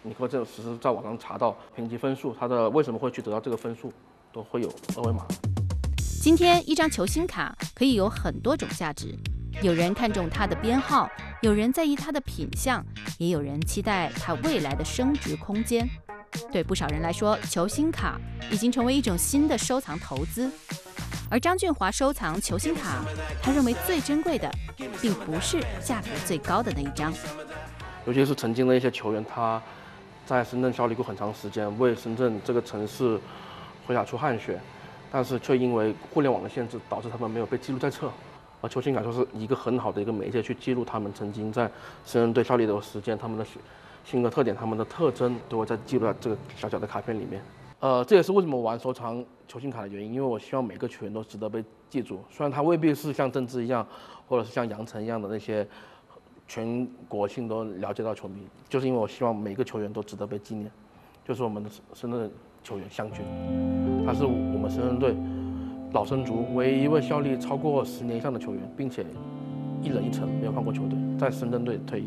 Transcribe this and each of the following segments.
你可以实时在网上查到评级分数，它的为什么会去得到这个分数，都会有二维码。 今天一张球星卡可以有很多种价值，有人看重它的编号，有人在意它的品相，也有人期待它未来的升值空间。对不少人来说，球星卡已经成为一种新的收藏投资。而张俊华收藏球星卡，他认为最珍贵的，并不是价格最高的那一张。 尤其是曾经的一些球员，他在深圳效力过很长时间，为深圳这个城市挥洒出汗血，但是却因为互联网的限制，导致他们没有被记录在册。而球星卡就是一个很好的一个媒介，去记录他们曾经在深圳队效力的时间，他们的性格特点、他们的特征，都会在记录在这个小小的卡片里面。这也是为什么我玩收藏球星卡的原因，因为我希望每个球员都值得被记住。虽然他未必是像郑智一样，或者是像杨晨一样的那些全国性都了解到球迷，就是因为我希望每个球员都值得被纪念。就是我们的深圳球员湘军，他是我们深圳队老生族唯一一位效力超过10年以上的球员，并且一人一城没有换过球队，在深圳队退役。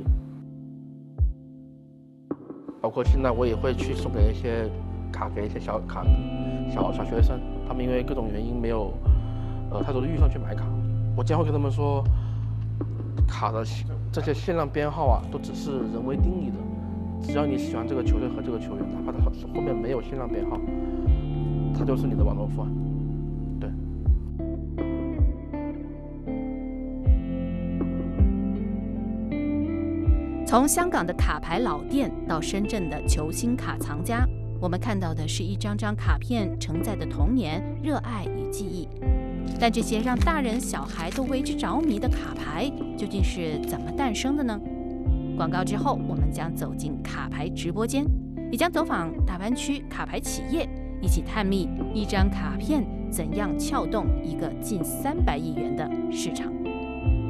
包括现在我也会去送给一些卡给一些小学生，他们因为各种原因没有太多的预算去买卡，我将会跟他们说，卡的这些限量编号啊，都只是人为定义的。只要你喜欢这个球队和这个球员，哪怕他后面没有限量编号，他就是你的网络饭。对。 从香港的卡牌老店到深圳的球星卡藏家，我们看到的是一张张卡片承载的童年、热爱与记忆。但这些让大人小孩都为之着迷的卡牌，究竟是怎么诞生的呢？广告之后，我们将走进卡牌直播间，也将走访大湾区卡牌企业，一起探秘一张卡片怎样撬动一个近300亿元的市场。